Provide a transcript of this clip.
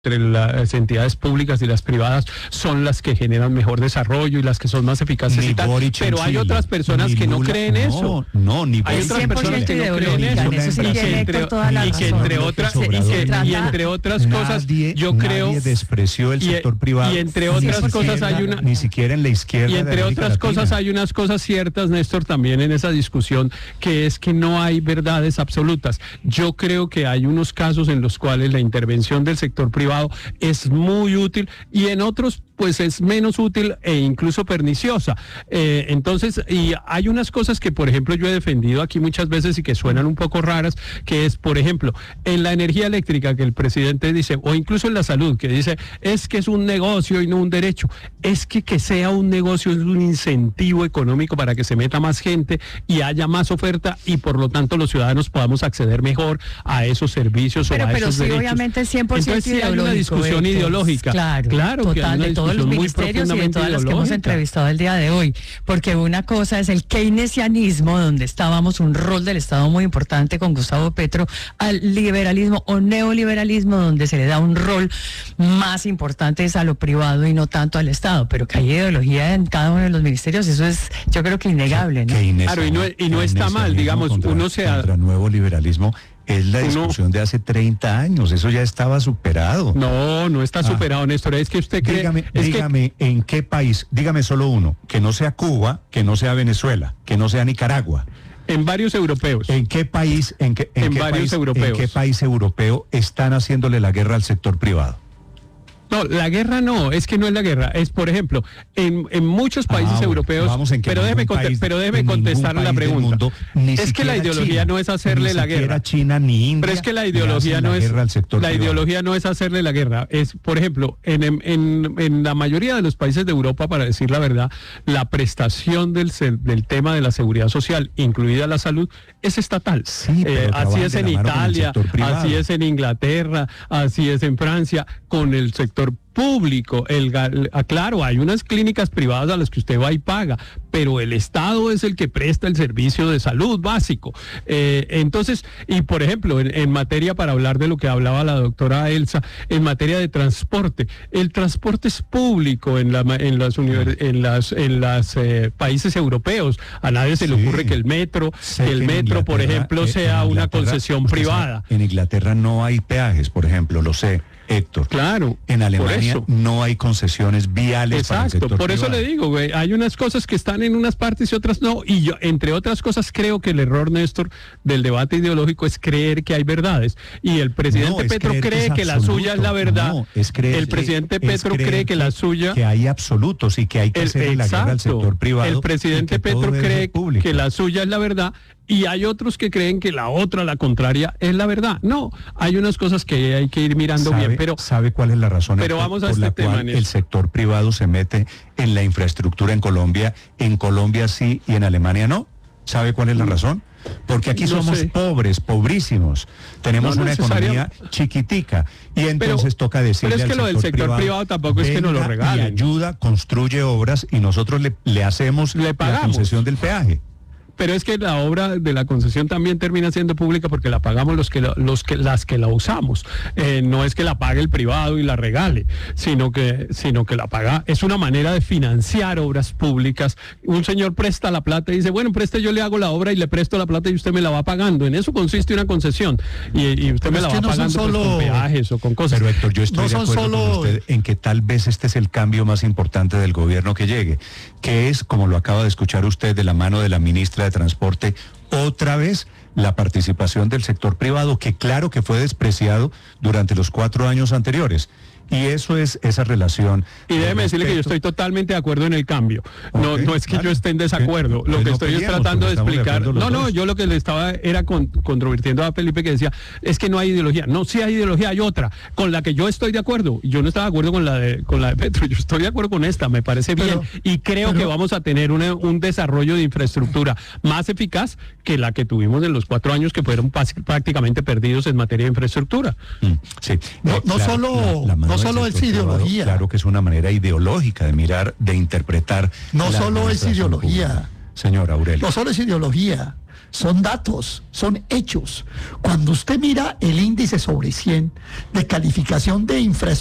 entre las entidades públicas y las privadas son las que generan mejor desarrollo y las que son más eficaces y tal, pero hay otras personas que no creen eso. Hay otras personas que no creen eso. Y que entre otras cosas, yo creo, nadie despreció el sector privado. Y entre otras cosas hay una, ni siquiera en la izquierda. Y entre otras cosas hay unas cosas ciertas, Néstor, también en esa discusión, que es que no hay verdades absolutas. Yo creo que hay unos casos en los cuales la intervención del sector privado es muy útil y en otros pues es menos útil e incluso perniciosa. Entonces, y hay unas cosas que, por ejemplo, yo he defendido aquí muchas veces y que suenan un poco raras, que es, por ejemplo, en la energía eléctrica, que el presidente dice, o incluso en la salud, que dice, es que es un negocio y no un derecho. Es que sea un negocio es un incentivo económico para que se meta más gente y haya más oferta y por lo tanto los ciudadanos podamos acceder mejor a esos servicios o a esos derechos. Pero sí, obviamente es 100% Entonces, sí hay una discusión ideológica. Claro, total, que hay una de todos los ministerios y de todas las que hemos entrevistado el día de hoy, porque una cosa es el keynesianismo, donde estábamos un rol del Estado muy importante con Gustavo Petro, al liberalismo o neoliberalismo, donde se le da un rol más importante es a lo privado y no tanto al Estado, pero que hay ideología en cada uno de los ministerios, eso es, yo creo que innegable, ¿no? Claro, y no está mal, digamos, contra nuevo liberalismo. Es la discusión de hace 30 años, eso ya estaba superado. No está superado, Néstor, es que usted cree... Dígame, ¿en qué país? Dígame solo uno, que no sea Cuba, que no sea Venezuela, que no sea Nicaragua. En varios europeos. ¿En qué país, en qué país europeo están haciéndole la guerra al sector privado? No, la guerra no, es que no es la guerra, es por ejemplo, en muchos países europeos, pero déjeme contestar la pregunta. Es que la ideología no es hacerle la guerra. China ni India. Pero es que la ideología no es ideología no es hacerle la guerra, es por ejemplo, en la mayoría de los países de Europa, para decir la verdad, la prestación del tema de la seguridad social, incluida la salud, es estatal. Sí, así es en Italia, así es en Inglaterra, así es en Francia, con el sector público. Claro, hay unas clínicas privadas a las que usted va y paga, pero el Estado es el que presta el servicio de salud básico. Entonces, y por ejemplo, en materia, para hablar de lo que hablaba la doctora Elsa, en materia de transporte, el transporte es público en los países europeos. A nadie se le ocurre que el metro, por ejemplo, sea una concesión privada. En Inglaterra no hay peajes, por ejemplo, lo sé, Héctor. Claro. En Alemania no hay concesiones viales. Exacto, para el sector por privado. Eso le digo, güey, hay unas cosas que están en unas partes y otras no, y yo, entre otras cosas, creo que el error, Néstor, del debate ideológico es creer que hay verdades, y el presidente Petro cree que la suya es la verdad. El presidente Petro cree que la suya... Que hay absolutos y que hay que hacer la guerra al sector privado. El presidente Petro cree que la suya es la verdad, y hay otros que creen que la contraria, es la verdad. No, hay unas cosas que hay que ir mirando bien, pero... ¿Sabe cuál es la razón por la cual el sector privado se mete en la infraestructura en Colombia sí y en Alemania no? ¿Sabe cuál es la razón? Porque aquí somos pobres, pobrísimos. Tenemos una economía chiquitica y entonces toca decirle pero es que lo del sector privado tampoco es que nos lo regalen. Y ayuda, construye obras y nosotros le hacemos la concesión del peaje. Pero es que la obra de la concesión también termina siendo pública porque la pagamos las que la usamos. No es que la pague el privado y la regale, sino que la paga. Es una manera de financiar obras públicas. Un señor presta la plata y dice, bueno, preste, yo le hago la obra y le presto la plata y usted me la va pagando. En eso consiste una concesión. Y usted me la va pagando con peajes o con cosas. Pero Héctor, yo estoy de acuerdo con usted en que tal vez este es el cambio más importante del gobierno que llegue, que es, como lo acaba de escuchar usted, de la mano de la ministra de Transporte, otra vez la participación del sector privado, que claro que fue despreciado durante los 4 años anteriores. Y eso es esa relación. Y déjeme decirle que yo estoy totalmente de acuerdo en el cambio. No es que yo esté en desacuerdo. Lo que estoy es tratando de explicar. Yo lo que le estaba era controvirtiendo a Felipe, que decía, es que no hay ideología. No, sí hay ideología, hay otra, con la que yo estoy de acuerdo. Yo no estaba de acuerdo con la de Petro, yo estoy de acuerdo con esta, me parece bien. Y creo que vamos a tener un desarrollo de infraestructura más eficaz que la que tuvimos en los 4 años que fueron prácticamente perdidos en materia de infraestructura. Sí. No solo es ideología. Claro que es una manera ideológica de mirar, de interpretar. No solo es ideología. Señor Aurelio. No solo es ideología. son datos, son hechos. Cuando usted mira el índice sobre 100 de calificación de infraestructura,